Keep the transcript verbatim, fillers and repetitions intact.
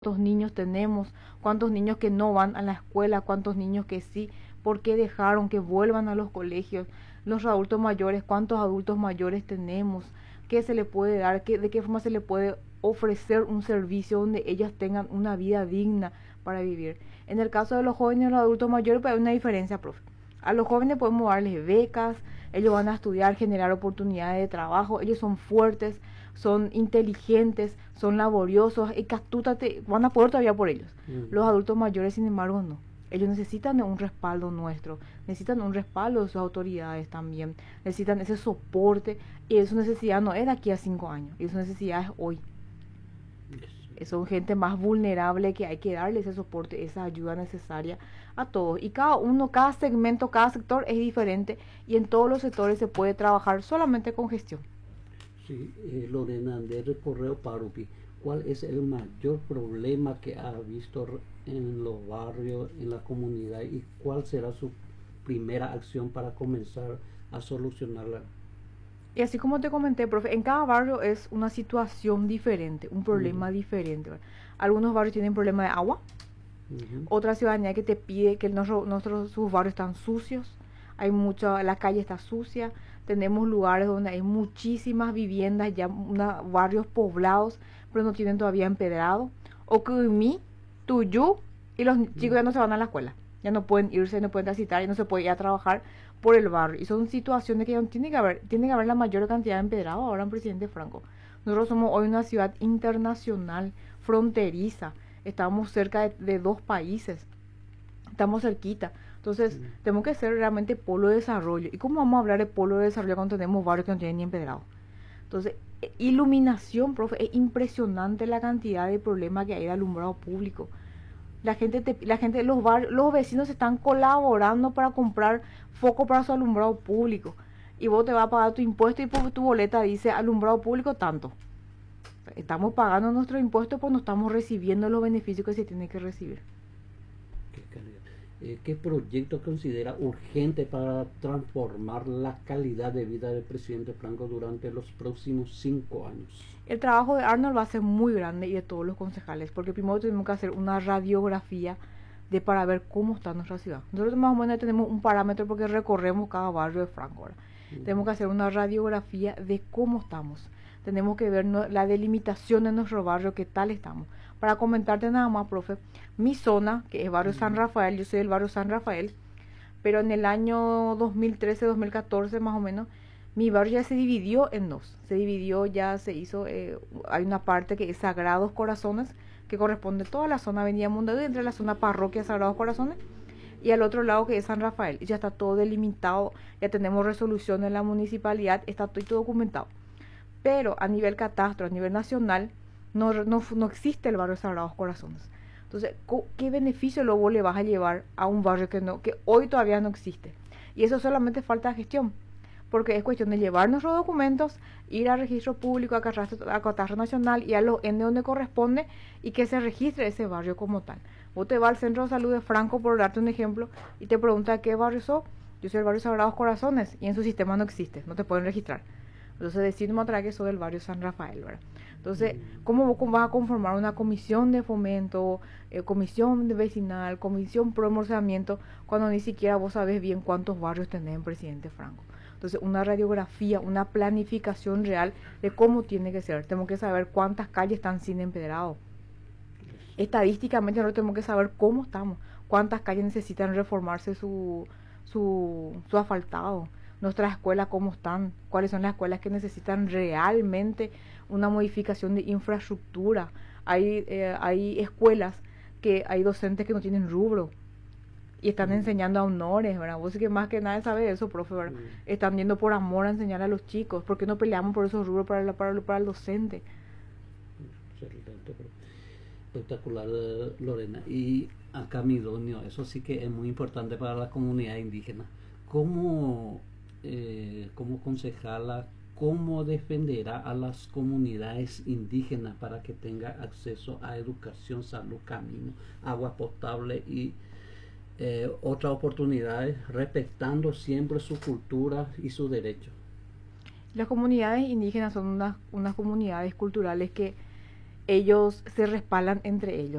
¿Cuántos niños tenemos? ¿Cuántos niños que no van a la escuela? ¿Cuántos niños que sí? ¿Por qué dejaron que vuelvan a los colegios? Los adultos mayores, ¿cuántos adultos mayores tenemos? ¿Qué se le puede dar? ¿Qué, de qué forma se le puede ofrecer un servicio donde ellas tengan una vida digna para vivir? En el caso de los jóvenes y los adultos mayores, pues hay una diferencia, profe. A los jóvenes podemos darles becas, ellos van a estudiar, generar oportunidades de trabajo, ellos son fuertes, son inteligentes, son laboriosos, y castútate, van a poder todavía por ellos. Mm. Los adultos mayores, sin embargo, no. Ellos necesitan un respaldo nuestro, necesitan un respaldo de sus autoridades también, necesitan ese soporte, y esa necesidad no es de aquí a cinco años, y esa necesidad es hoy. Son gente más vulnerable que hay que darle ese soporte, esa ayuda necesaria a todos. Y cada uno, cada segmento, cada sector es diferente, y en todos los sectores se puede trabajar solamente con gestión. Sí, eh, Lorena, de Correo Parupi, ¿cuál es el mayor problema que ha visto en los barrios, en la comunidad, y cuál será su primera acción para comenzar a solucionarla? Y así como te comenté, profe, en cada barrio es una situación diferente, un problema uh-huh. diferente. ¿Verdad? Algunos barrios tienen problema de agua, uh-huh. otra ciudadanía que te pide que nuestro, nuestros, sus barrios están sucios, hay mucha, la calle está sucia, tenemos lugares donde hay muchísimas viviendas, ya una, barrios poblados, pero no tienen todavía empedrado. O que mi, Tuyú, y los uh-huh. chicos ya no se van a la escuela, ya no pueden irse, no pueden transitar, ya no se puede ir a trabajar por el barrio, y son situaciones que tiene que haber, tiene que haber la mayor cantidad de empedrados ahora en Presidente Franco. Nosotros somos hoy una ciudad internacional, fronteriza, estamos cerca de, de dos países, estamos cerquita, entonces sí. tenemos que ser realmente polo de desarrollo. ¿Y cómo vamos a hablar de polo de desarrollo cuando tenemos barrios que no tienen ni empedrado? Entonces, iluminación, profe, es impresionante la cantidad de problemas que hay de alumbrado público. La gente, te, la gente, los barrios, los vecinos están colaborando para comprar foco para su alumbrado público. Y vos te vas a pagar tu impuesto y por tu boleta dice alumbrado público tanto. Estamos pagando nuestros impuestos, pues no estamos recibiendo los beneficios que se tienen que recibir. Qué calidad. Eh, ¿Qué proyecto considera urgente para transformar la calidad de vida del presidente Franco durante los próximos cinco años? El trabajo de Arnold va a ser muy grande y de todos los concejales, porque primero tenemos que hacer una radiografía de para ver cómo está nuestra ciudad. Nosotros más o menos tenemos un parámetro porque recorremos cada barrio de Franco. Uh-huh. Tenemos que hacer una radiografía de cómo estamos. Tenemos que ver no, la delimitación de nuestro barrio, qué tal estamos. Para comentarte nada más, profe, mi zona, que es barrio uh-huh. San Rafael, yo soy del barrio San Rafael, pero en el año dos mil trece, dos mil catorce más o menos, mi barrio ya se dividió en dos. Se dividió, ya se hizo, eh, hay una parte que es Sagrados Corazones, que corresponde a toda la zona Avenida Mundo, entre la zona Parroquia Sagrados Corazones, y al otro lado que es San Rafael. Ya está todo delimitado, ya tenemos resolución en la municipalidad, está todo documentado. Pero a nivel catastro, a nivel nacional, no, no, no existe el barrio Sagrados Corazones. Entonces, ¿qué beneficio luego le vas a llevar a un barrio que, no, que hoy todavía no existe? Y eso solamente falta de gestión, porque es cuestión de llevar nuestros documentos, ir al registro público, a catastro, a catastro nacional y a los ende donde corresponde, y que se registre ese barrio como tal. Vos te vas al centro de salud de Franco, por darte un ejemplo, y te pregunta qué barrio sos. Yo soy el barrio Sagrados Corazones, y en su sistema no existe, no te pueden registrar. Entonces decirme otra vez que soy del barrio San Rafael, ¿verdad? Entonces, ¿cómo vos vas a conformar una comisión de fomento, eh, comisión de vecinal, comisión pro almorzamiento, cuando ni siquiera vos sabés bien cuántos barrios tenés en Presidente Franco? Entonces, una radiografía, una planificación real de cómo tiene que ser. Tenemos que saber cuántas calles están sin empedrado. Estadísticamente nosotros tenemos que saber cómo estamos, cuántas calles necesitan reformarse su, su, su asfaltado, nuestras escuelas cómo están, cuáles son las escuelas que necesitan realmente una modificación de infraestructura. Hay, eh, hay escuelas que hay docentes que no tienen rubro y están mm. enseñando a honores, ¿verdad? Vos que más que nadie sabe eso, profe, ¿verdad? Mm. Están yendo por amor a enseñar a los chicos. ¿Por qué no peleamos por esos rubros para, la, para, para el docente? Espectacular, Lorena. Y acá mi donio, eso sí que es muy importante para la comunidad indígena. ¿Cómo, eh, como concejala, cómo defenderá a las comunidades indígenas para que tengan acceso a educación, salud, camino, agua potable y eh, otras oportunidades, respetando siempre su cultura y sus derechos? Las comunidades indígenas son unas, unas comunidades culturales que ellos se respaldan entre ellos.